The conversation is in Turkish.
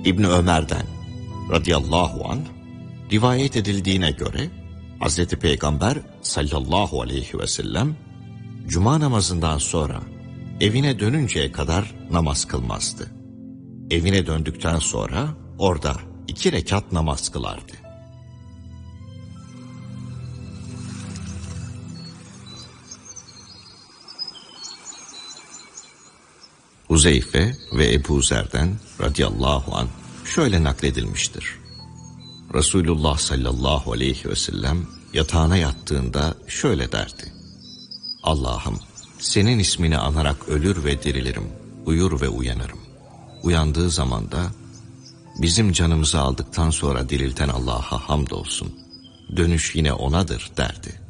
İbni Ömer'den radıyallahu anh rivayet edildiğine göre Hazreti Peygamber sallallahu aleyhi ve sellem cuma namazından sonra evine dönünceye kadar namaz kılmazdı. Evine döndükten sonra orada 2 rekat namaz kılardı. Huzeyfe ve Ebu Zer'den radıyallahu anh şöyle nakledilmiştir. Resulullah sallallahu aleyhi ve sellem yatağına yattığında şöyle derdi: Allah'ım, senin ismini anarak ölür ve dirilirim, uyur ve uyanırım. Uyandığı zaman da bizim canımızı aldıktan sonra dirilten Allah'a hamdolsun, dönüş yine O'nadır derdi.